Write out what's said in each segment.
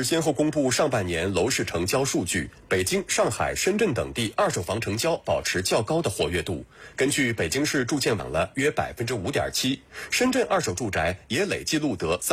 市先后公布上半年楼市成交数据，北京、上海、深圳等地二手房成交保持较高的活跃度。根据北京市住建网了约5.7%，深圳二手住宅也累计录得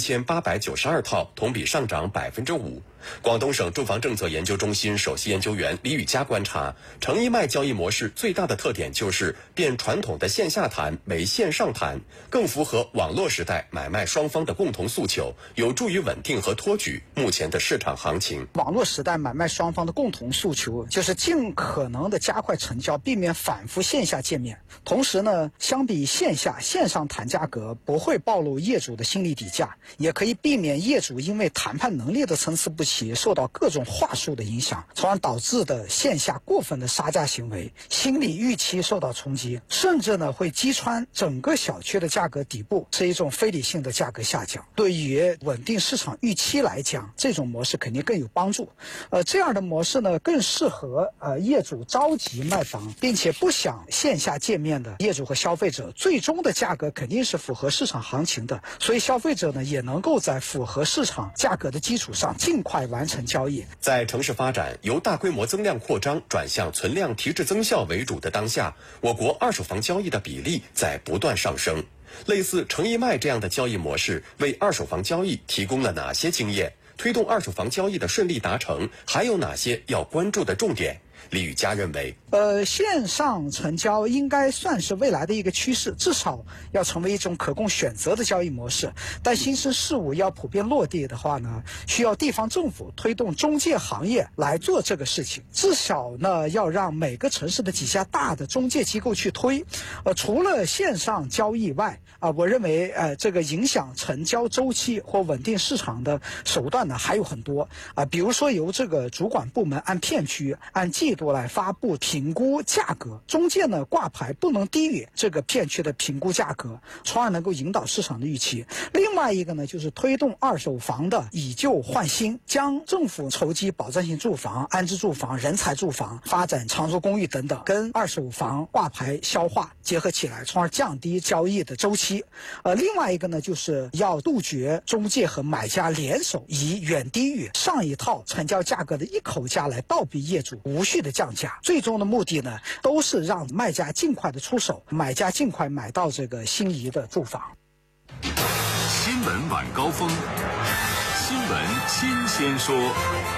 33892套，同比上涨5%。广东省住房政策研究中心首席研究员李宇佳观察，成一卖交易模式最大的特点就是变传统的线下谈为线上谈，更符合网络时代买卖双方的共同诉求，有助于稳定和托举目前的市场行情。 网络时代买卖双方的共同诉求就是尽可能的加快成交，避免反复线下见面。同时呢，相比线上谈价格，不会暴露业主的心理底价，也可以避免业主因为谈判能力的参差不齐，受到各种话术的影响，从而导致的线下过分的杀价行为，心理预期受到冲击，甚至呢会击穿整个小区的价格底部，是一种非理性的价格下降。对于稳定市场预期来讲，这种模式肯定更有帮助。这样的模式呢更适合业主着急卖房，并且不想线下见面的业主和消费者，最终的价格肯定是符合市场行情的，所以消费者呢也能够在符合市场价格的基础上尽快完成交易。 在城市发展由大规模增量扩张转向存量提质增效为主的当下，我国二手房交易的比例在不断上升。类似成一卖这样的交易模式为二手房交易提供了哪些经验？推动二手房交易的顺利达成，还有哪些要关注的重点？李宇佳认为， 线上成交应该算是未来的一个趋势，至少要成为一种可供选择的交易模式。但新生事物要普遍落地的话呢，需要地方政府推动中介行业来做这个事情，至少呢要让每个城市的几家大的中介机构去推。除了线上交易外，我认为这个影响成交周期或稳定市场的手段呢还有很多比如说由这个主管部门按片区、按季度来发布评估价格，中介呢挂牌不能低于这个片区的评估价格，从而能够引导市场的预期。另外一个呢就是推动二手房的以旧换新，将政府筹集保障性住房、安置住房、人才住房、发展长租公寓等等，跟二手房挂牌消化结合起来，从而降低交易的周期。另外一个呢就是要杜绝中介和买家联手，以远低于上一套成交价格的一口价来倒逼业主无序的降价，最终的目的呢都是让卖家尽快的出手，买家尽快买到这个心仪的住房。 新闻晚高峰，新闻新鲜说。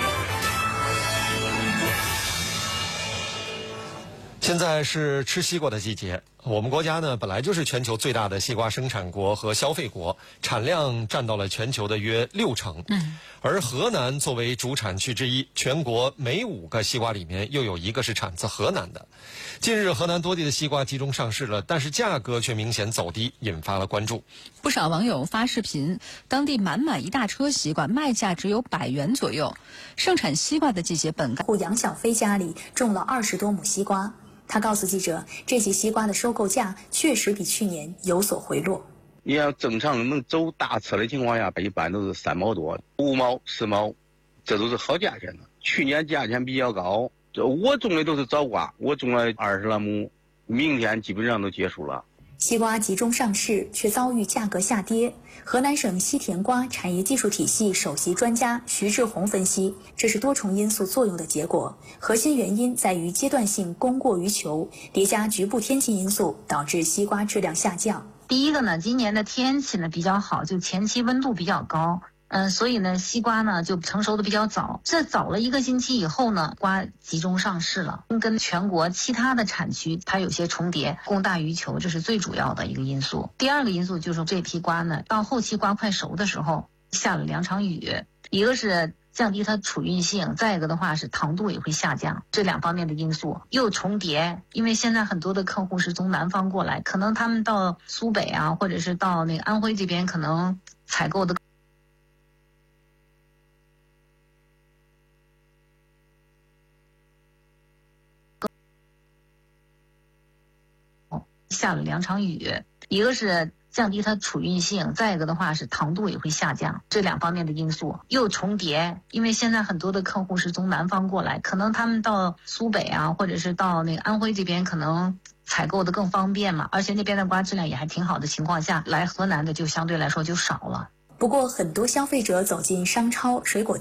现在是吃西瓜的季节，我们国家呢本来就是全球最大的西瓜生产国和消费国，产量占到了全球的约60%。而河南作为主产区之一，全国每5个西瓜里面又有1个是产自河南的。近日河南多地的西瓜集中上市了，但是价格却明显走低，引发了关注。 不少网友发视频，当地满一大车西瓜，卖价只有100元左右。盛产西瓜的季节本该。 杨小飞家里种了20多亩西瓜，他告诉记者，这些西瓜的收购价确实比去年有所回落。 你要正常能走大车的情况下，一般都是3毛多、5毛、4毛，这都是好价钱的。去年价钱比较高，我种的都是早瓜，我种了20来亩，明天基本上都结束了。 西瓜集中上市，却遭遇价格下跌。河南省西甜瓜产业技术体系首席专家徐志红分析，这是多重因素作用的结果，核心原因在于阶段性供过于求，叠加局部天气因素，导致西瓜质量下降。 第一个呢，今年的天气呢比较好，就前期温度比较高。所以呢，西瓜呢就成熟的比较早。这早了1个星期以后呢，瓜集中上市了，跟全国其他的产区它有些重叠，供大于求，这是最主要的一个因素。第二个因素就是这批瓜呢，到后期瓜快熟的时候，下了2场雨，一个是降低它储运性，再一个的话是糖度也会下降，这2方面的因素又重叠。因为现在很多的客户是从南方过来，可能他们到苏北啊，或者是到那个安徽这边，可能采购的下了2场雨，一个是降低它储运性，再一个的话是糖度也会下降，这2方面的因素又重叠。因为现在很多的客户是从南方过来，可能他们到苏北啊，或者是到那个安徽这边，可能采购的更方便嘛，而且那边的瓜质量也还挺好的情况下，来河南的就相对来说就少了。 不过很多消费者走进商超、水果